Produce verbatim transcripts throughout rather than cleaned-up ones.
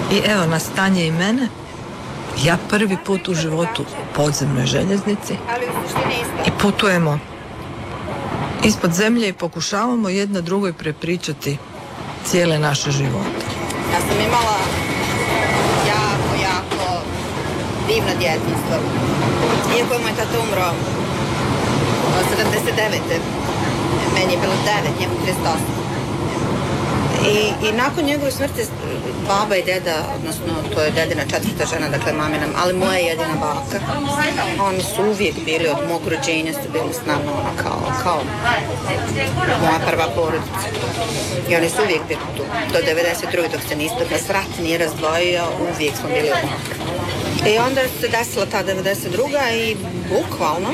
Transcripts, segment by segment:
I evo nas Tanje i mene. Ja prvi put u životu u podzemnoj željeznici i putujemo ispod zemlje i pokušavamo jedna drugoj prepričati cijele naše živote. Ja sam imala jako, jako divno djetinjstvo. Iako je moj tata umro od sedamdeset devete Meni je bilo devet, njemu trideset osam. I, I nakon njegove smrti baba i deda, odnosno to je dedina četvrta žena, dakle mamina, ali moja jedina baka, oni su uvijek bili, od mog rođenja su bili s nama, ono, kao, kao moja prva porodica. I oni su uvijek bili tu. Do devedeset druge dok se nispred nas vrat nije razdvojio, uvijek smo bili odmah. I onda se desila ta devedeset druga i bukvalno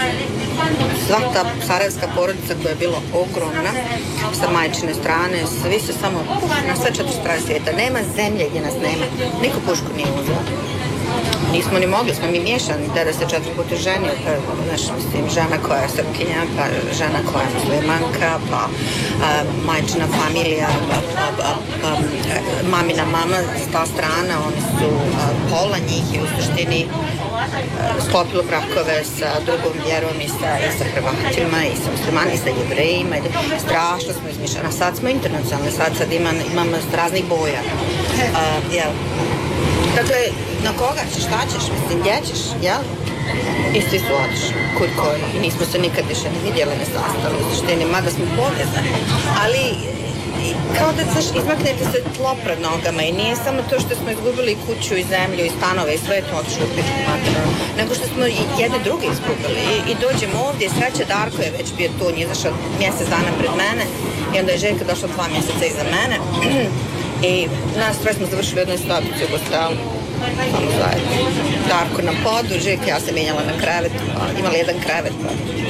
sva ta sarajevska porodica koja je bila ogromna sa majčine strane, svi su samo na sve četiri strane svijeta. Nema zemlje gdje nas nema. Niko pušku nije uzeo. Nismo ni mogli, smo mi miješani. Deda se četiri puta ženio, pa, znaš, mislim, žena koja je Srpkinja, pa žena koja je muslimanka, pa a, majčina familija, pa, pa, pa, pa mamina mama s ta strana, oni su a, pola njih i u suštini sklopilo brakove sa drugom vjerom i sa, i sa Hrvatima i sa muslimani i sa Jevrejima. Strašno smo izmišljeni. A sad smo internacionalni, sad, sad ima, imamo raznih boja. A, jel? Dakle, na koga ćeš, šta ćeš, mislim, gdje ćeš, jel? I svi su otišli, kud koji. I nismo se nikad više ne vidjeli, ne sastali, u suštini, mada smo povezani. Ali, kao da znaš, izmaknete se tlo pred nogama i nije samo to što smo izgubili kuću i zemlju i stanove i sve je to otišlo u pitu materijalno, nego što smo i jedne druge izgubili. I, i dođemo ovdje i sreće, Darko je već bio tu, on je izašao mjesec dana pred mene i onda je Željka došla dva mjeseca iza mene. I nas sve smo završili u jednoj stolici u hostelu, samo zajedno. Darko na podu, Željka ja sam mijenjala na krevetu, imala jedan krevet. Pa.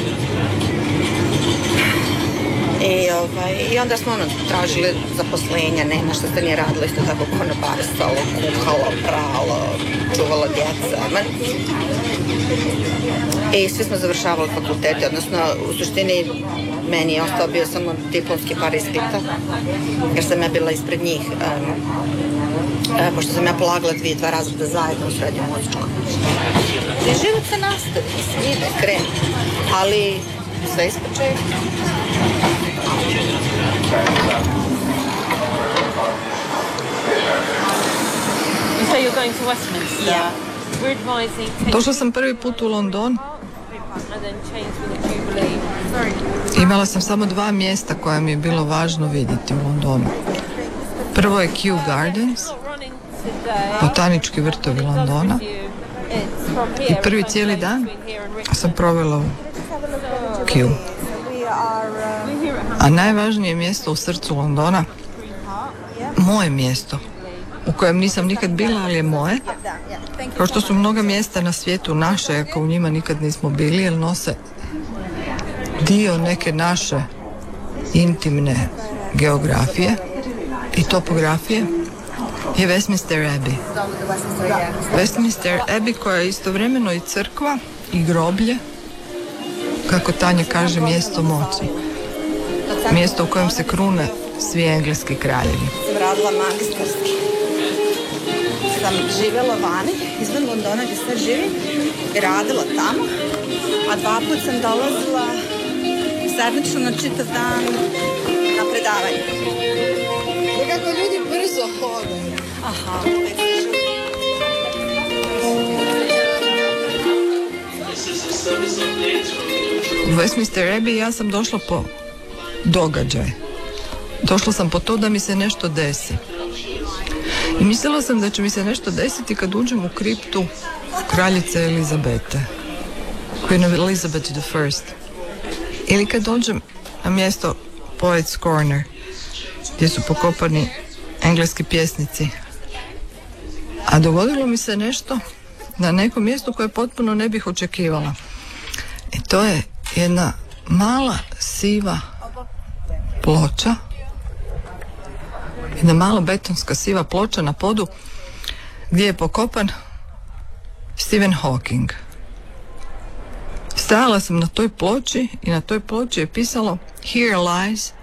I, ovaj, I onda smo ono, tražili zaposlenja, nema što se nije radilo, isto tako konobarsalo, kuhalo, pralo, čuvalo djeca. I svi smo završavali fakultete, odnosno u suštini meni je ostao bio samo diplomski par ispita, jer sam ja bila ispred njih, um, uh, pošto sam ja polagala dvije, dva razreda zajedno u srednjom muzičkom. I život se nastavi, mislim, ide, krene, ali sve ispočetka. So you're going to Westminster? Yeah. We're advising... Došla sam prvi put u London. And then change with the Jubilee. Sorry. Imala sam samo dva mjesta koja mi je bilo važno vidjeti u Londonu. Prvo je Kew Gardens, botanički vrtovi Londona. I prvi cijeli dan sam provela u Kew. A najvažnije mjesto u srcu Londona, moje mjesto, u kojem nisam nikad bila, ali je moje, kao što su mnoga mjesta na svijetu naše, ako u njima nikad nismo bili, jer nose dio neke naše intimne geografije i topografije, je Westminster Abbey. Westminster Abbey koja je istovremeno i crkva i groblje, kako Tanja kaže, mjesto moći. Mjesto u kojem se krune svi engleski kraljevi. Sam radila magistarski. Sam živjela vani, izvan Londona gdje sad živim, i radila tamo, a dva put sam dolazila sedmično na čitav dan na predavanje. Nekako ljudi brzo hodaju. Aha. U Westminster Abbey ja sam došla po događaj. Došla sam po to da mi se nešto desi. I mislila sam da će mi se nešto desiti kad uđem u kriptu kraljice Elizabete, Queen Elizabeth the First. Ili kad dođem na mjesto Poets Corner, gdje su pokopani engleski pjesnici. A dogodilo mi se nešto na nekom mjestu koje potpuno ne bih očekivala. I to je jedna mala siva ploča, jedna mala betonska siva ploča na podu gdje je pokopan Stephen Hawking. Stajala sam na toj ploči i na toj ploči je pisalo Here lies